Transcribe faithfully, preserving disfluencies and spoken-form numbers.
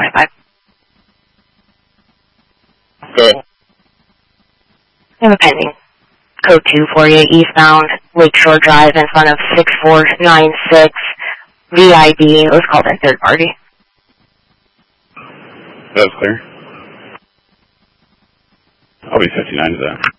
twenty-five. Go ahead. I have a pending code two for you, eastbound Lakeshore Drive in front of six four nine six V I B. Let's call that third party. That's clear. I'll be fifty-nine to that.